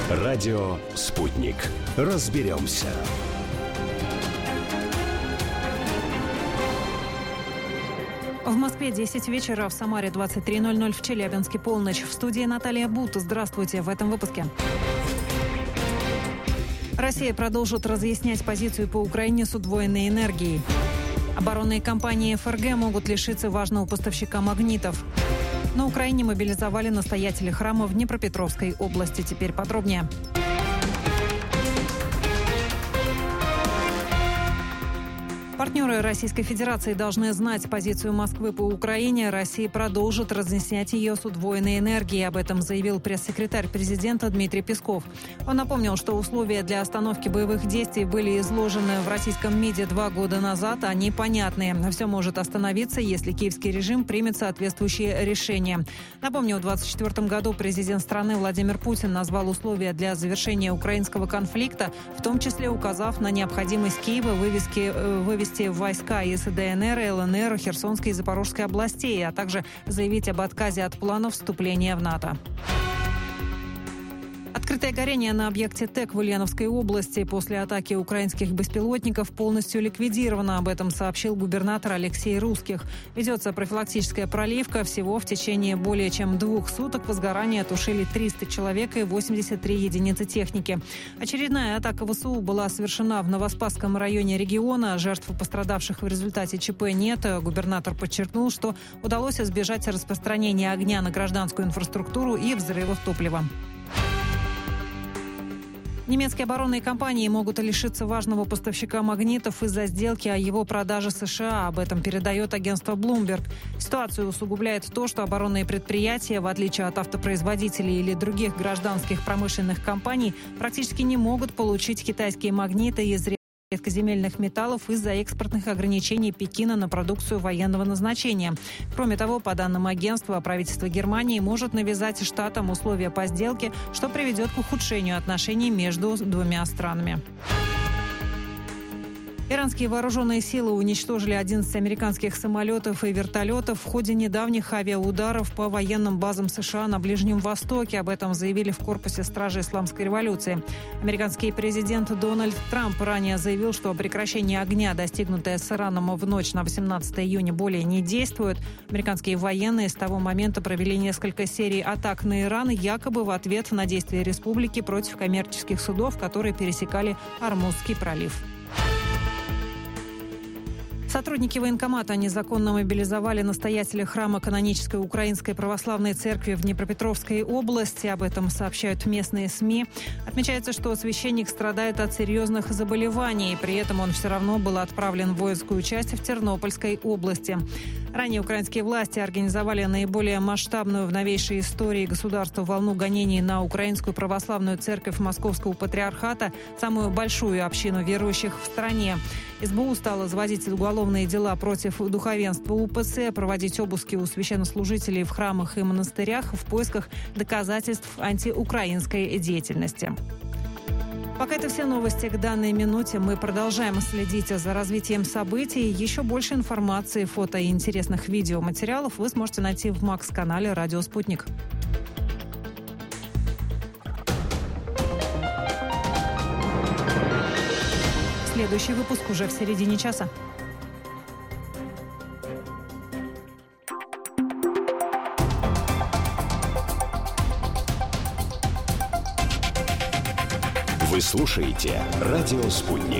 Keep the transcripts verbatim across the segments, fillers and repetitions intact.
Радио «Спутник». Разберемся. В Москве десять вечера, в Самаре двадцать три ноль ноль, в Челябинске полночь. В студии Наталья Бут. Здравствуйте в этом выпуске. Россия продолжит разъяснять позицию по Украине с удвоенной энергией. Оборонные компании эф эр гэ могут лишиться важного поставщика магнитов. На Украине мобилизовали настоятеля храма в Днепропетровской области. Теперь подробнее. Партнеры Российской Федерации должны знать позицию Москвы по Украине. Россия продолжит разъяснять ее с удвоенной энергией. Об этом заявил пресс-секретарь президента Дмитрий Песков. Он напомнил, что условия для остановки боевых действий были изложены в российском МИДе два года назад. Они понятны. Все может остановиться, если киевский режим примет соответствующие решения. Напомню, в двадцать четвёртом году президент страны Владимир Путин назвал условия для завершения украинского конфликта, в том числе указав на необходимость Киева вывести, вывести войска из дэ эн эр, эл эн эр, Херсонской и Запорожской областей, а также заявить об отказе от планов вступления в НАТО. Открытое горение на объекте ТЭК в Ульяновской области после атаки украинских беспилотников полностью ликвидировано. Об этом сообщил губернатор Алексей Русских. Ведется профилактическая проливка. Всего в течение более чем двух суток возгорание тушили триста человек и восемьдесят три единицы техники. Очередная атака вэ эс у была совершена в Новоспасском районе региона. Жертв и пострадавших в результате ЧП нет. Губернатор подчеркнул, что удалось избежать распространения огня на гражданскую инфраструктуру и взрывов топлива. Немецкие оборонные компании могут лишиться важного поставщика магнитов из-за сделки о его продаже США. Об этом передает агентство Bloomberg. Ситуацию усугубляет то, что оборонные предприятия, в отличие от автопроизводителей или других гражданских промышленных компаний, практически не могут получить китайские магниты из редкоземельных металлов из-за экспортных ограничений Пекина на продукцию военного назначения. Кроме того, по данным агентства, правительство Германии может навязать штатам условия по сделке, что приведет к ухудшению отношений между двумя странами. Иранские вооруженные силы уничтожили одиннадцать американских самолетов и вертолетов в ходе недавних авиаударов по военным базам США на Ближнем Востоке. Об этом заявили в корпусе стражи Исламской революции. Американский президент Дональд Трамп ранее заявил, что прекращение огня, достигнутое с Ираном в ночь на восемнадцатое июня, более не действует. Американские военные с того момента провели несколько серий атак на Иран, якобы в ответ на действия республики против коммерческих судов, которые пересекали Ормузский пролив. Сотрудники военкомата незаконно мобилизовали настоятеля храма канонической Украинской православной церкви в Днепропетровской области. Об этом сообщают местные СМИ. Отмечается, что священник страдает от серьезных заболеваний. При этом он все равно был отправлен в воинскую часть в Тернопольской области. Ранее украинские власти организовали наиболее масштабную в новейшей истории государства волну гонений на Украинскую православную церковь Московского патриархата, самую большую общину верующих в стране. эс бэ у стала заводить уголовные дела против духовенства у пэ цэ, проводить обыски у священнослужителей в храмах и монастырях в поисках доказательств антиукраинской деятельности. Пока это все новости к данной минуте. Мы продолжаем следить за развитием событий. Еще больше информации, фото и интересных видеоматериалов вы сможете найти в Макс-канале «Радио Спутник». Следующий выпуск уже в середине часа. Вы слушаете «Радио Спутник».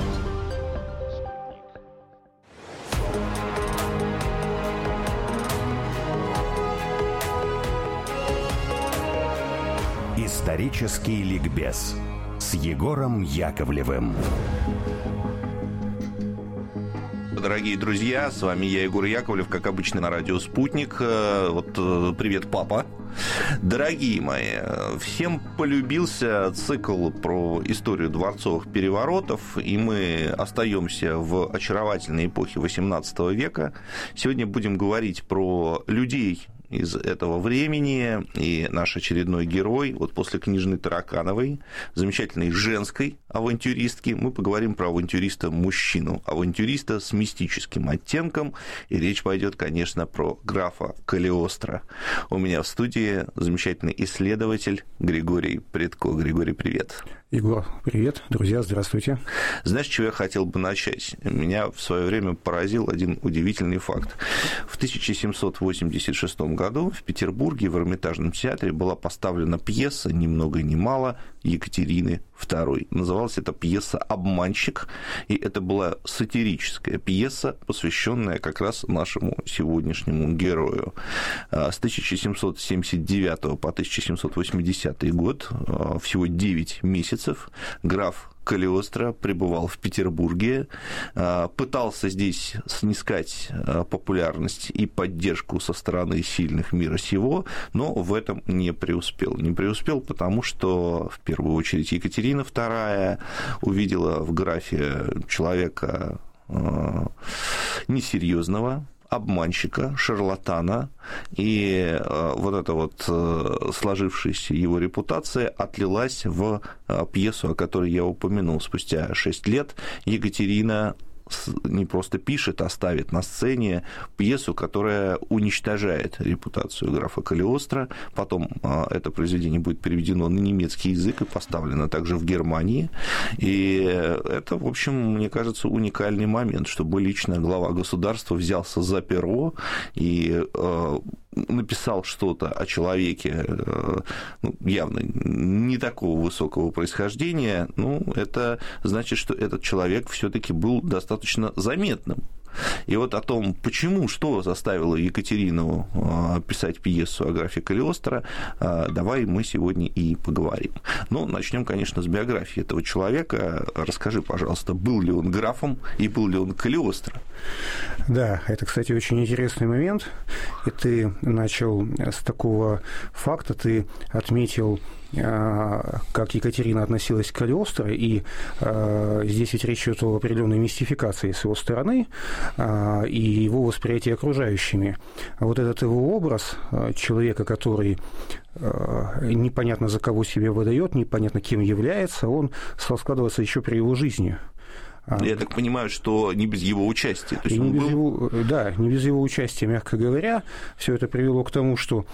Исторический ликбез с Егором Яковлевым. Дорогие друзья, с вами я, Егор Яковлев, как обычно, на радио «Спутник». Вот привет, папа. Дорогие мои, всем полюбился цикл про историю дворцовых переворотов, и мы остаемся в очаровательной эпохе восемнадцатого века. Сегодня будем говорить про людей из этого времени, и наш очередной герой, вот после книжной Таракановой, замечательной женской авантюристки, мы поговорим про авантюриста-мужчину, авантюриста с мистическим оттенком, и речь пойдет, конечно, про графа Калиостро. У меня в студии замечательный исследователь Григорий Предко. Григорий, привет. Егор, привет. Друзья, здравствуйте. Знаешь, с чего я хотел бы начать? Меня в свое время поразил один удивительный факт. В тысяча семьсот восемьдесят шестом году в Петербурге в Эрмитажном театре была поставлена пьеса, ни много ни мало, Екатерины второй. Называлась эта пьеса «Обманщик», и это была сатирическая пьеса, посвященная как раз нашему сегодняшнему герою. С тысяча семьсот семьдесят девятого по тысяча семьсот восьмидесятый год, всего девять месяцев, граф Калиостро пребывал в Петербурге, пытался здесь снискать популярность и поддержку со стороны сильных мира сего, но в этом не преуспел. Не преуспел, потому что, в первую очередь, Екатерина вторая увидела в графе человека несерьезного, обманщика, шарлатана, и вот эта вот сложившаяся его репутация отлилась в пьесу, о которой я упомянул. Спустя шесть лет Екатерина не просто пишет, а ставит на сцене пьесу, которая уничтожает репутацию графа Калиостро. Потом это произведение будет переведено на немецкий язык и поставлено также в Германии. И это, в общем, мне кажется, уникальный момент, чтобы лично глава государства взялся за перо и написал что-то о человеке, ну, явно не такого высокого происхождения, ну, это значит, что этот человек все-таки был достаточно заметным. И вот о том, почему, что заставило Екатерину писать пьесу о графе Калиостро, давай мы сегодня и поговорим. Но начнем, конечно, с биографии этого человека. Расскажи, пожалуйста, был ли он графом и был ли он Калиостро? Да, это, кстати, очень интересный момент. И ты начал с такого факта, ты отметил, как Екатерина относилась к Калиостро, и э, здесь ведь речь идет о определенной мистификации с его стороны э, и его восприятии окружающими. Вот этот его образ э, человека, который э, непонятно за кого себя выдает, непонятно кем является, он стал складываться еще при его жизни. Я так понимаю, что не без его участия. То есть не он без был... его, да, не без его участия, мягко говоря. Все это привело к тому, что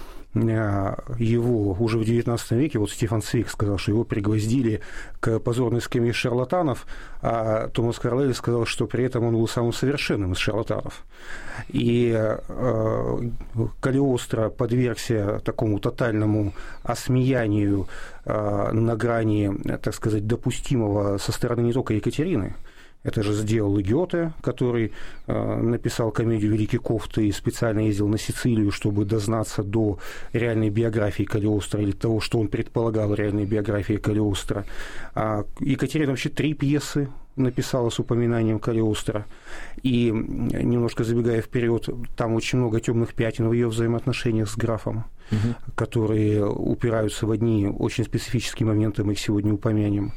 его уже в девятнадцатом веке, вот Стефан Цвейг сказал, что его пригвоздили к позорной скамье шарлатанов, а Томас Карлейль сказал, что при этом он был самым совершенным из шарлатанов. И э, Калиостро подвергся такому тотальному осмеянию э, на грани, так сказать, допустимого со стороны не только Екатерины. Это же сделал и Гёте, который э, написал комедию «Великий Кофт» и специально ездил на Сицилию, чтобы дознаться до реальной биографии Калиостро или того, что он предполагал реальной биографии Калиостро. А Екатерина вообще три пьесы написала с упоминанием Калиостро. И, немножко забегая вперед, там очень много темных пятен в ее взаимоотношениях с графом, угу. которые упираются в одни очень специфические моменты, мы их сегодня упомянем.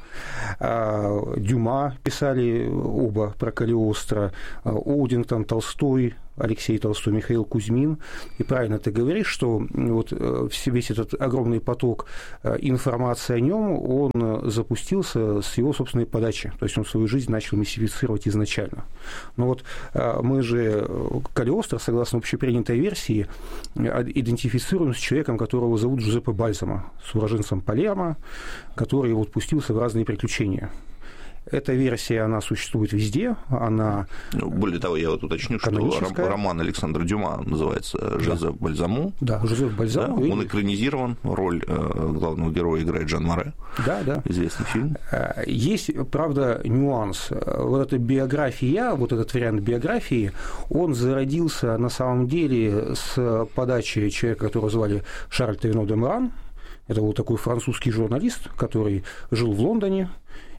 Дюма писали оба про Калиостро, Оудингтон, Толстой, Алексей Толстой, Михаил Кузьмин. И правильно ты говоришь, что вот весь этот огромный поток информации о нем, он запустился с его собственной подачи. То есть он свою жизнь начал мистифицировать изначально. Но вот мы же Калиостро, согласно общепринятой версии, идентифицируем с человеком, которого зовут Джузеппе Бальзамо, с уроженцем Палермо, который вот пустился в разные приключения. Эта версия, она существует везде, она... Ну, более того, я вот уточню, что роман Александра Дюма называется «Жозеф да. Бальзамо». Да, «Жозеф Бальзамо». Да, он экранизирован, роль главного героя играет Жан Море. Да, да. Известный фильм. Есть, правда, нюанс. Вот эта биография, вот этот вариант биографии, он зародился на самом деле с подачи человека, которого звали Шарль Трено де Моран. Это был такой французский журналист, который жил в Лондоне,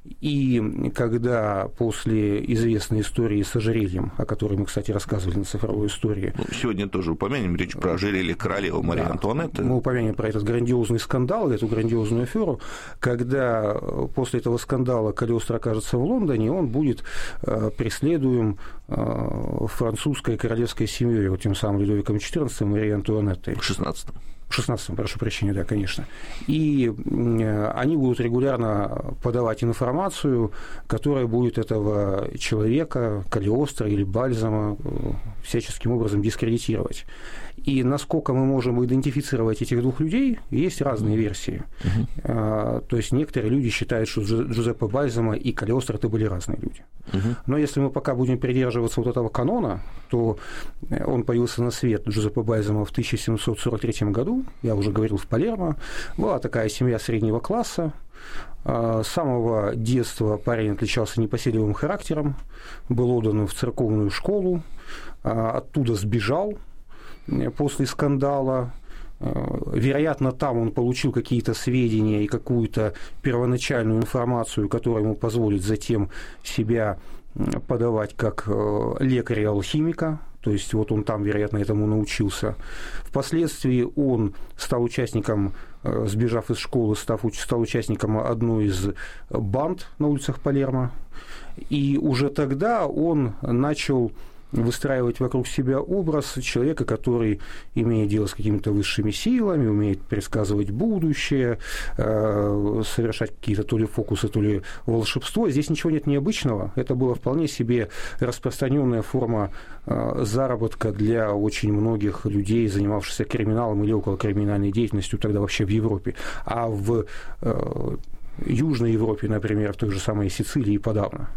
И когда после известной истории с ожерельем, о которой мы, кстати, рассказывали на цифровой истории... Ну, сегодня тоже упомянем речь про ожерелье королевы Марии да, Антуанетты. Мы упомянем про этот грандиозный скандал, эту грандиозную аферу. Когда после этого скандала Калиостро окажется в Лондоне, он будет преследуем французской королевской семьей, вот тем самым Людовиком четырнадцатым и Марией Антуанеттой. В шестнадцатом. В шестнадцатом, прошу прощения, да, конечно. И они будут регулярно подавать информацию, которая будет этого человека, Калиостро или Бальзама, всяческим образом дискредитировать. И насколько мы можем идентифицировать этих двух людей, есть разные версии. Uh-huh. То есть некоторые люди считают, что Джузеппе Бальзама и Калиостро это были разные люди. Uh-huh. Но если мы пока будем придерживаться вот этого канона, то он появился на свет, Джузеппе Бальзама, в тысяча семьсот сорок третьем году, я уже говорил, в Палермо. Была такая семья среднего класса. С самого детства парень отличался непоседливым характером, был отдан в церковную школу, оттуда сбежал после скандала. Вероятно, там он получил какие-то сведения и какую-то первоначальную информацию, которая ему позволит затем себя подавать как лекаря-алхимика. То есть вот он там, вероятно, этому научился. Впоследствии он стал участником, сбежав из школы, став, стал участником одной из банд на улицах Палермо. И уже тогда он начал выстраивать вокруг себя образ человека, который имеет дело с какими-то высшими силами, умеет предсказывать будущее, совершать какие-то то ли фокусы, то ли волшебство. Здесь ничего нет необычного. Это была вполне себе распространенная форма заработка для очень многих людей, занимавшихся криминалом или околокриминальной деятельностью тогда вообще в Европе. А в Южной Европе, например, в той же самой Сицилии подавно.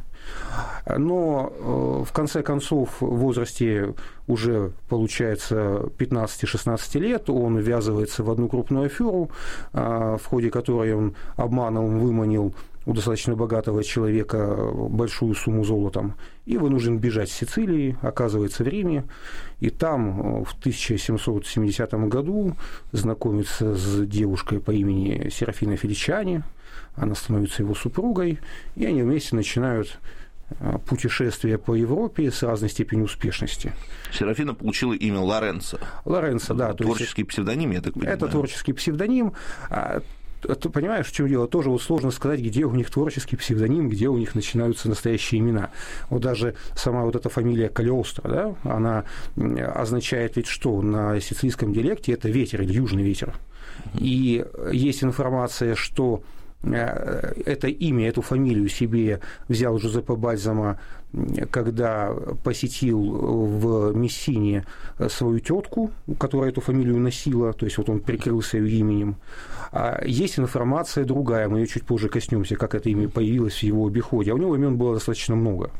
Но в конце концов в возрасте уже, получается, пятнадцати-шестнадцати лет он ввязывается в одну крупную аферу, в ходе которой он обманом выманил у достаточно богатого человека большую сумму золотом и вынужден бежать с Сицилии, оказывается в Риме, и там в тысяча семьсот семидесятом году знакомится с девушкой по имени Серафина Феличани, она становится его супругой, и они вместе начинают путешествие по Европе с разной степенью успешности. Серафина получила имя Лоренцо. Лоренцо, да. Творческий есть, псевдоним, я так понимаю. Это творческий псевдоним. Ты понимаешь, в чем дело? Тоже вот сложно сказать, где у них творческий псевдоним, где у них начинаются настоящие имена. Вот даже сама вот эта фамилия Калиостро, да, она означает ведь что? На сицилийском диалекте это ветер или южный ветер. И есть информация, что это имя, эту фамилию себе взял Джузеппе Бальзама, когда посетил в Мессине свою тетку, которая эту фамилию носила, то есть вот он прикрылся ее именем. А есть информация другая, мы ее чуть позже коснемся, как это имя появилось в его обиходе. А у него имен было достаточно много.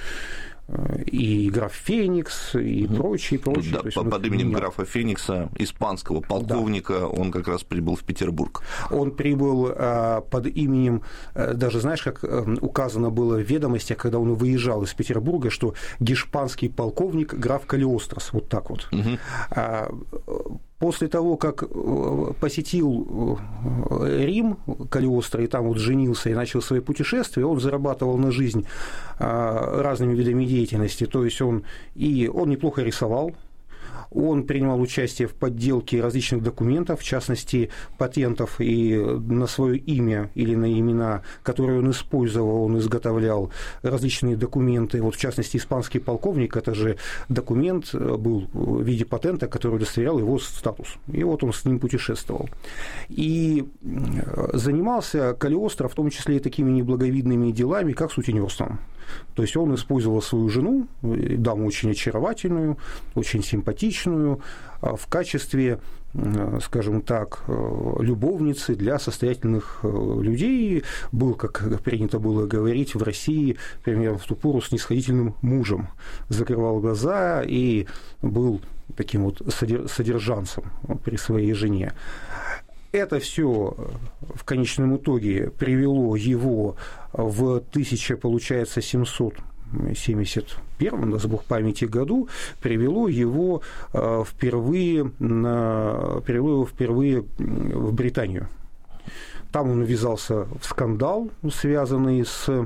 И граф Феникс, и угу. прочие, прочие. Да, по, есть, под именем графа Феникса, испанского полковника, да. Он как раз прибыл в Петербург. Он прибыл а, под именем, даже знаешь, как указано было в ведомостях, когда он выезжал из Петербурга, что гешпанский полковник граф Калиострос, вот так вот. Угу. А, после того, как посетил Рим Калиостро и там вот женился и начал свои путешествия, он зарабатывал на жизнь разными видами деятельности. То есть он и он неплохо рисовал, он принимал участие в подделке различных документов, в частности, патентов, и на свое имя или на имена, которые он использовал, он изготовлял различные документы. Вот, в частности, испанский полковник, это же документ был в виде патента, который удостоверял его статус. И вот он с ним путешествовал. И занимался Калиостро в том числе и такими неблаговидными делами, как сутенерством. То есть он использовал свою жену, даму очень очаровательную, очень симпатичную, в качестве, скажем так, любовницы для состоятельных людей. Был, как принято было говорить в России, примерно в ту пору, снисходительным мужем. Закрывал глаза и был таким вот содержанцем при своей жене. Это все в конечном итоге привело его в тысяча, получается, семьсот семьдесят первом, даст Бог памяти, году, привело его впервые, на, привело его впервые в Британию. Там он ввязался в скандал, связанный с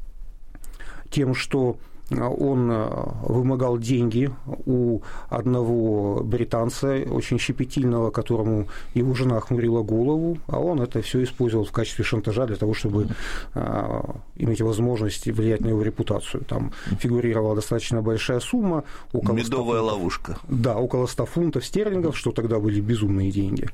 тем, что он вымогал деньги у одного британца, очень щепетильного, которому его жена хмурила голову, а он это все использовал в качестве шантажа для того, чтобы а, иметь возможность влиять на его репутацию. Там фигурировала достаточно большая сумма. Около Медовая ловушка. Да, около ста фунтов стерлингов, что тогда были безумные деньги.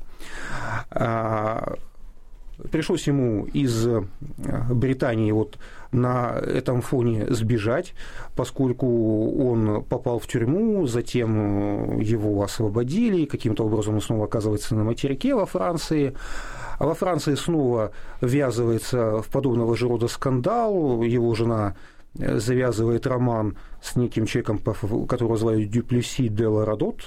А, пришлось ему из Британии вот на этом фоне сбежать, поскольку он попал в тюрьму, затем его освободили, каким-то образом он снова оказывается на материке во Франции. А во Франции снова ввязывается в подобного же рода скандал, его жена завязывает роман с неким человеком, которого звали Дюплесси де Ларадот,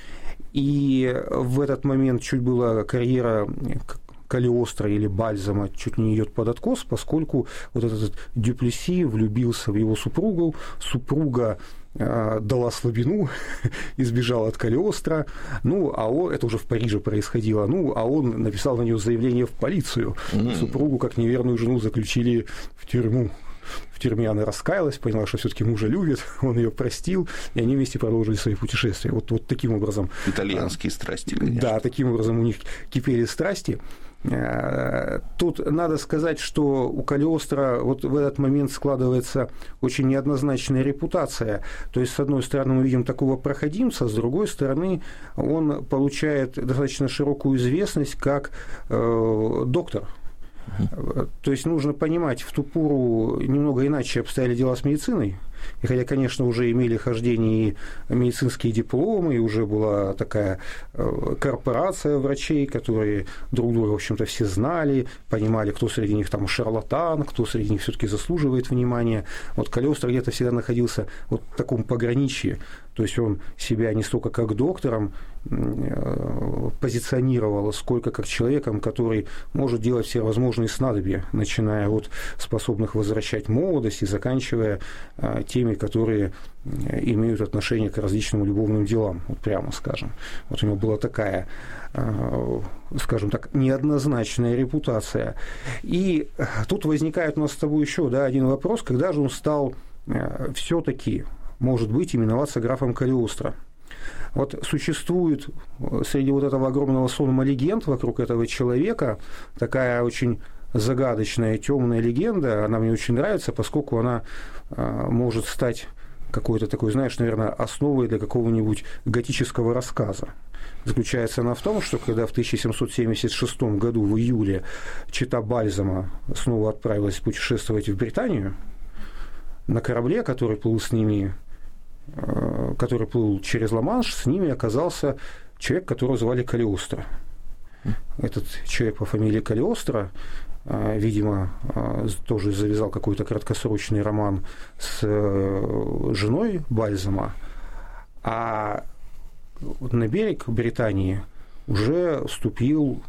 и в этот момент чуть была карьера Калиостро или Бальзама чуть не идет под откос, поскольку вот этот Дюплесси влюбился в его супругу, супруга э, дала слабину и сбежала от Калиостро, ну, а он, это уже в Париже происходило, ну, а он написал на нее заявление в полицию, mm-hmm. супругу как неверную жену заключили в тюрьму. В тюрьме она раскаялась, поняла, что все-таки мужа любит, он ее простил, и они вместе продолжили свои путешествия. Вот, вот таким образом. Итальянские страсти, конечно. Да, таким образом у них кипели страсти. Тут надо сказать, что у Калиостро вот в этот момент складывается очень неоднозначная репутация. То есть, с одной стороны, мы видим такого проходимца, с другой стороны, он получает достаточно широкую известность как э, доктор. То есть нужно понимать, в ту пору немного иначе обстояли дела с медициной. И хотя, конечно, уже имели хождение и медицинские дипломы, и уже была такая корпорация врачей, которые друг друга, в общем-то, все знали, понимали, кто среди них там шарлатан, кто среди них все-таки заслуживает внимания. Вот Калиостро где-то всегда находился вот в таком пограничье. То есть он себя не столько как доктором позиционировал, сколько как человеком, который может делать все возможные снадобья, начиная от способных возвращать молодость и заканчивая теми, которые имеют отношение к различным любовным делам, вот прямо скажем. Вот у него была такая, скажем так, неоднозначная репутация. И тут возникает у нас с тобой еще, да, один вопрос, когда же он стал все-таки, может быть, именоваться графом Калиостро. Вот существует среди вот этого огромного сонма легенд вокруг этого человека такая очень загадочная, темная легенда. Она мне очень нравится, поскольку она может стать какой-то такой, знаешь, наверное, основой для какого-нибудь готического рассказа. Заключается она в том, что когда в тысяча семьсот семьдесят шестом году в июле чета Бальзама снова отправилась путешествовать в Британию, на корабле, который плыл с ними, который плыл через Ла-Манш, с ними оказался человек, которого звали Калиостро. Этот человек по фамилии Калиостро, видимо, тоже завязал какой-то краткосрочный роман с женой Бальзама, а на берег Британии уже ступил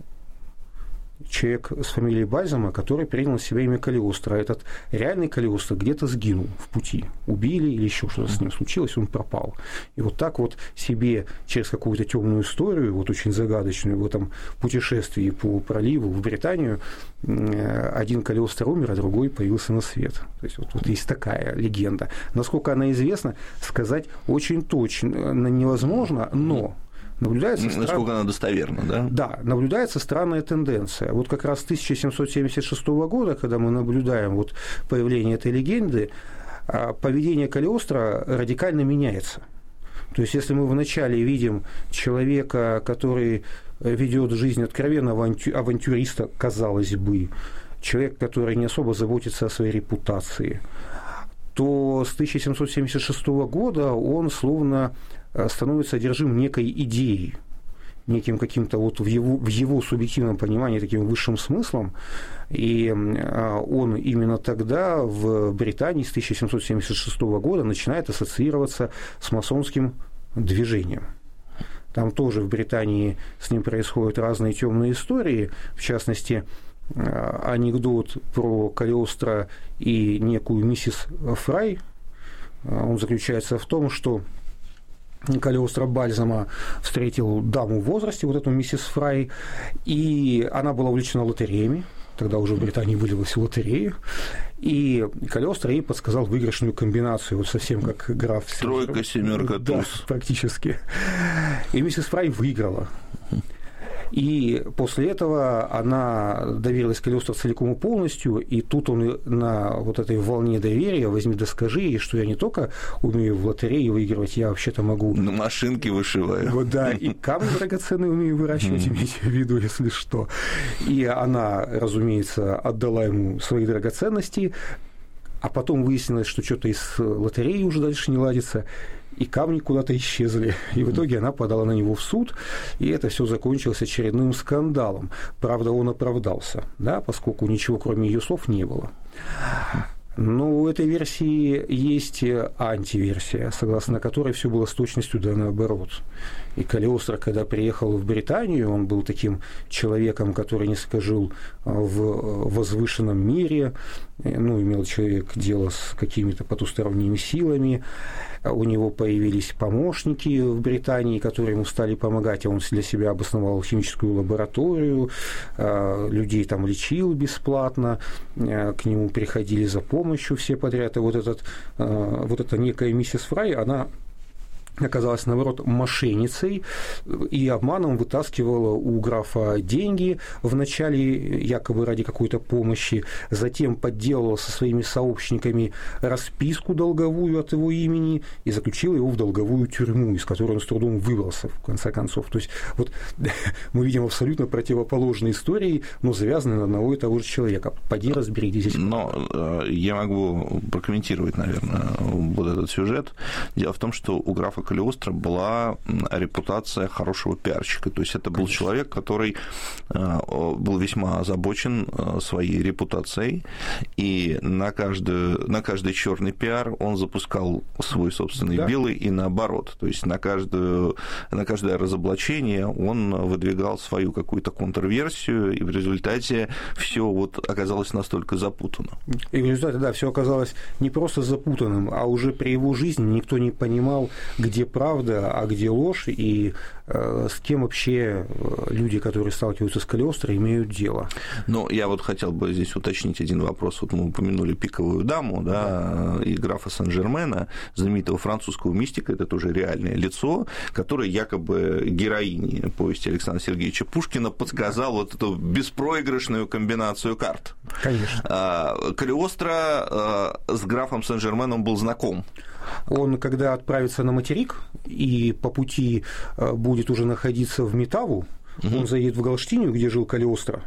человек с фамилией Бальзама, который принял на себя имя Калиостро. Этот реальный Калиостро где-то сгинул в пути. Убили или еще что-то с ним случилось, он пропал. И вот так вот себе через какую-то темную историю, вот очень загадочную, в этом путешествии по проливу в Британию, один Калиостро умер, а другой появился на свет. То есть вот, вот есть такая легенда. Насколько она известна, сказать очень точно невозможно, но наблюдается насколько стран... она достоверна, да? Да, наблюдается странная тенденция. Вот как раз с тысяча семьсот семьдесят шестого года, когда мы наблюдаем вот появление этой легенды, поведение Калиостро радикально меняется. То есть, если мы вначале видим человека, который ведет жизнь откровенно авантюриста, казалось бы, человек, который не особо заботится о своей репутации, то с тысяча семьсот семьдесят шестого года он словно становится одержим некой идеей, неким каким-то вот в его, в его субъективном понимании таким высшим смыслом, и он именно тогда в Британии с тысяча семьсот семьдесят шестого года начинает ассоциироваться с масонским движением. Там тоже в Британии с ним происходят разные темные истории, в частности, анекдот про Калиостро и некую миссис Фрай, он заключается в том, что Калиостро Бальзама встретил даму в возрасте, вот эту миссис Фрай, и она была увлечена лотереями. Тогда уже в Британии вылилась в лотерею. И Калиостро ей подсказал выигрышную комбинацию, вот совсем как граф. Тройка, семерка, да, туз. Практически. И миссис Фрай выиграла. И после этого она доверилась Калиостро целиком и полностью, и тут он на вот этой волне доверия: возьми да скажи, что я не только умею в лотерее выигрывать, я вообще-то могу... На машинке вышиваю. Вот, да, и камни драгоценные умею выращивать, имейте в виду, если что. И она, разумеется, отдала ему свои драгоценности, а потом выяснилось, что что-то из лотереи уже дальше не ладится, и камни куда-то исчезли. И в итоге она подала на него в суд, и это все закончилось очередным скандалом. Правда, он оправдался, да, поскольку ничего, кроме ее слов, не было. Но у этой версии есть антиверсия, согласно которой все было с точностью да наоборот. И Калиостро, когда приехал в Британию, он был таким человеком, который несколько жил в возвышенном мире, ну, имел человек дело с какими-то потусторонними силами, у него появились помощники в Британии, которые ему стали помогать, а он для себя обосновал химическую лабораторию, людей там лечил бесплатно, к нему приходили за помощью все подряд, и вот, этот, вот эта некая миссис Фрай, она оказалась, наоборот, мошенницей и обманом вытаскивала у графа деньги вначале якобы ради какой-то помощи, затем подделала со своими сообщниками расписку долговую от его имени и заключила его в долговую тюрьму, из которой он с трудом выбрался, в конце концов. То есть вот мы видим абсолютно противоположные истории, но завязанные на одного и того же человека. Поди разбери, где здесь. Но я могу прокомментировать, наверное, вот этот сюжет. Дело в том, что у графа Калиостро была репутация хорошего пиарщика. То есть это был Конечно. человек, который был весьма озабочен своей репутацией, и на, каждую, на каждый черный пиар он запускал свой собственный да. белый, и наоборот. То есть на, каждую, на каждое разоблачение он выдвигал свою какую-то контрверсию, и в результате все вот оказалось настолько запутано. И в результате, да, все оказалось не просто запутанным, а уже при его жизни никто не понимал, где правда, а где ложь, и э, с кем вообще люди, которые сталкиваются с Калиостро, имеют дело. Ну, я вот хотел бы здесь уточнить один вопрос. Вот мы упомянули пиковую даму, да, и графа Сен-Жермена, знаменитого французского мистика, это тоже реальное лицо, которое якобы героине повести Александра Сергеевича Пушкина подсказал вот эту беспроигрышную комбинацию карт. Конечно. Калиостро с графом Сен-Жерменом был знаком. Он, когда отправится на материк и по пути будет уже находиться в Метаву, угу. он заедет в Галштинию, где жил Калиостро,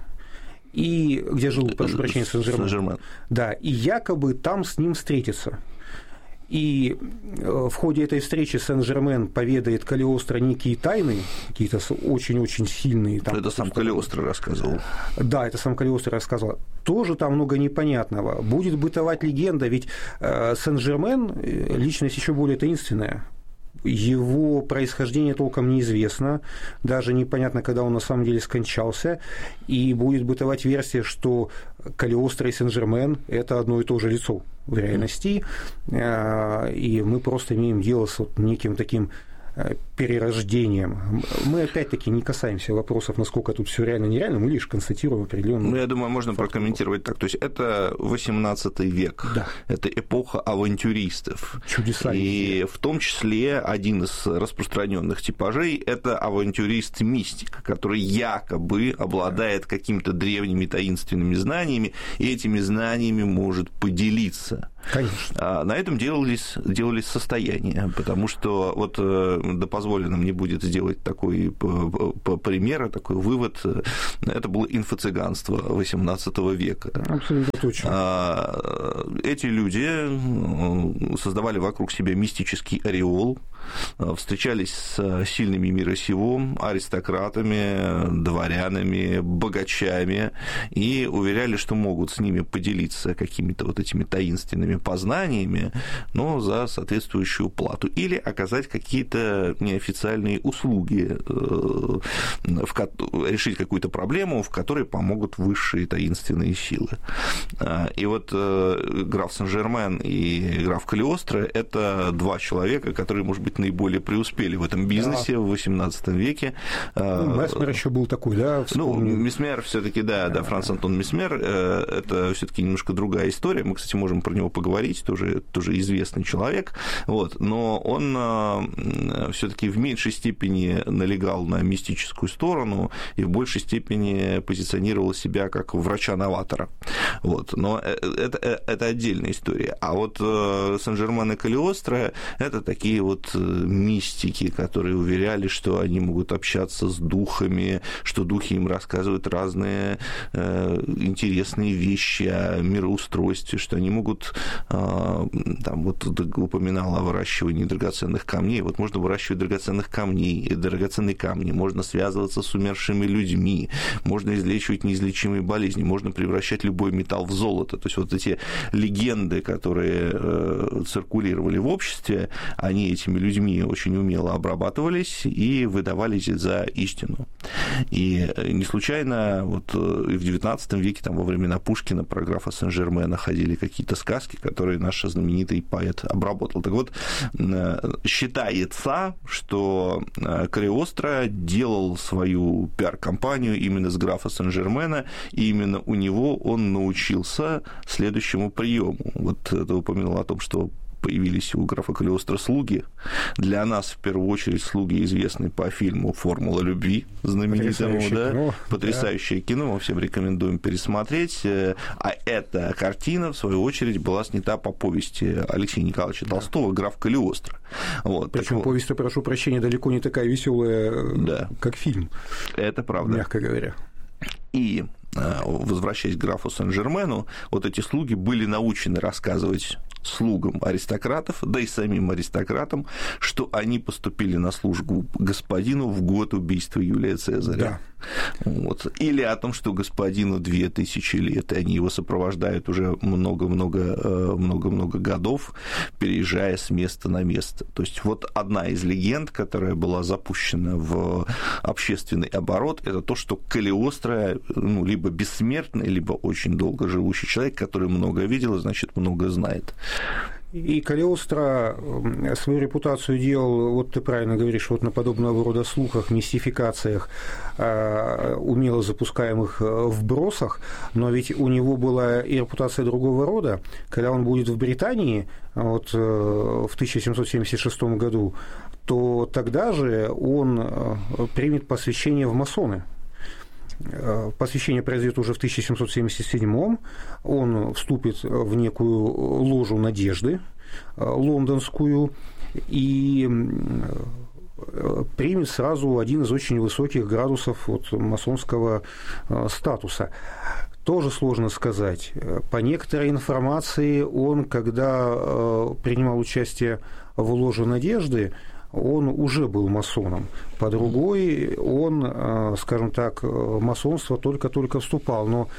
и где жил, прошу прощения, Сен-Жермен. Сен-Жермен. Да, и якобы там с ним встретится. И в ходе этой встречи Сен-Жермен поведает Калиостро некие тайны, какие-то очень-очень сильные. Там, это сам Калиостро рассказывал. Да, это сам Калиостро рассказывал. Тоже там много непонятного. Будет бытовать легенда, ведь Сен-Жермен – личность еще более таинственная. Его происхождение толком неизвестно, даже непонятно, когда он на самом деле скончался, и будет бытовать версия, что Калиостро и Сен-Жермен – это одно и то же лицо в реальности, и мы просто имеем дело с вот неким таким перерождением. Мы, опять-таки, не касаемся вопросов, насколько тут все реально нереально, мы лишь констатируем определенную... Ну, я думаю, можно фактор. Прокомментировать так. То есть это восемнадцатый век, да. это эпоха авантюристов. Чудеса. И в том числе один из распространенных типажей – это авантюрист-мистик, который якобы обладает какими-то древними таинственными знаниями, и этими знаниями может поделиться. Конечно. На этом делались, делались состояния, потому что вот да позволено мне будет сделать такой пример, такой вывод, это было инфо-цыганство восемнадцатого века. Абсолютно точно. Эти люди создавали вокруг себя мистический ореол, встречались с сильными мира сего, аристократами, дворянами, богачами, и уверяли, что могут с ними поделиться какими-то вот этими таинственными познаниями, но за соответствующую плату, или оказать какие-то неофициальные услуги, в ко... решить какую-то проблему, в которой помогут высшие таинственные силы. И вот граф Сен-Жермен и граф Калиостро – это два человека, которые, может быть, быть, наиболее преуспели в этом бизнесе да. в восемнадцатом веке. Ну, Месмер еще был такой, да? Вспомнил. Ну, Месмер все-таки, да, да, Франц Антон Месмер, это все-таки немножко другая история. Мы, кстати, можем про него поговорить, тоже, тоже известный человек, вот, но он все-таки в меньшей степени налегал на мистическую сторону и в большей степени позиционировал себя как врача-новатора. Вот. Но это, это отдельная история. А вот Сен-Жермен и Калиостро – это такие вот мистики, которые уверяли, что они могут общаться с духами, что духи им рассказывают разные э, интересные вещи о мироустройстве, что они могут, э, там вот упоминал о выращивании драгоценных камней, вот можно выращивать драгоценных камней, и драгоценные камни, можно связываться с умершими людьми, можно излечивать неизлечимые болезни, можно превращать любой металл в золото. То есть вот эти легенды, которые э, циркулировали в обществе, они этими людьми очень умело обрабатывались и выдавались за истину. И не случайно вот и в девятнадцатом веке, там, во времена Пушкина, про графа Сен-Жермена ходили какие-то сказки, которые наш знаменитый поэт обработал. Так вот, считается, что Калиостро делал свою пиар-компанию именно с графа Сен-Жермена, и именно у него он научился следующему приему. Вот ты упомянул о том, что появились у графа Калиостро слуги. Для нас, в первую очередь, слуги известны по фильму «Формула любви», знаменитому, потрясающее, да? кино. Потрясающее да. кино, мы всем рекомендуем пересмотреть. А эта картина, в свою очередь, была снята по повести Алексея Николаевича Толстого «Граф Калиостро». Вот, причем так... повесть, прошу прощения, далеко не такая веселая, да. как фильм. Это правда. Мягко говоря. И, возвращаясь к графу Сен-Жермену, вот эти слуги были научены рассказывать слугам аристократов, да и самим аристократам, что они поступили на службу господину в год убийства Юлия Цезаря. Да. Вот. Или о том, что господину две тысячи лет, и они его сопровождают уже много-много, много-много годов, переезжая с места на место. То есть вот одна из легенд, которая была запущена в общественный оборот, это то, что Калиостро, ну, либо бессмертный, либо очень долго живущий человек, который много видел, значит, много знает. И Калиостро свою репутацию делал, вот ты правильно говоришь, вот на подобного рода слухах, мистификациях, умело запускаемых вбросах, но ведь у него была и репутация другого рода. Когда он будет в Британии вот, в тысяча семьсот семьдесят шестом году, то тогда же он примет посвящение в масоны. Посвящение произойдет уже в тысяча семьсот семьдесят седьмом. Он вступит в некую ложу надежды лондонскую и примет сразу один из очень высоких градусов вот, масонского статуса. Тоже сложно сказать. По некоторой информации, он, когда принимал участие в ложе надежды, он уже был масоном. По другой, он, скажем так, в масонство только-только вступал. Но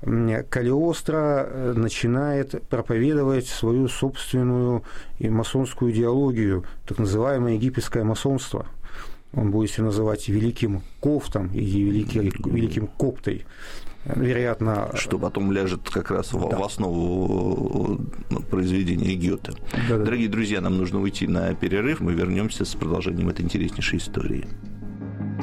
Калиостро начинает проповедовать свою собственную масонскую идеологию, так называемое египетское масонство. Он будет себя называть великим кофтом или великим, великим коптой. Вероятно, что потом ляжет как раз в, да. в основу произведения Гёте. Да, Дорогие да. друзья, нам нужно уйти на перерыв. Мы вернемся с продолжением этой интереснейшей истории.